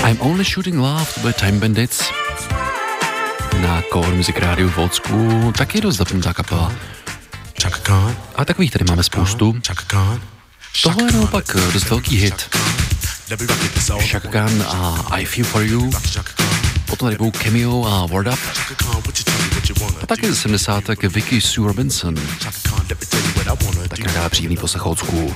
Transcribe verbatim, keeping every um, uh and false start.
I'm Only Shooting Love, to bude Time Bandits na Core Music Radio v Ocku, taky dost zapnutá kapela. A takových tady máme spoustu. Tohle je naopak dost velký hit. Chaka Khan a I Feel For You, potom tady budou Cameo a Word Up. A taky ze sedmdesátek Vicky Sue Robinson. Tak nějaká příjemný poslech old school.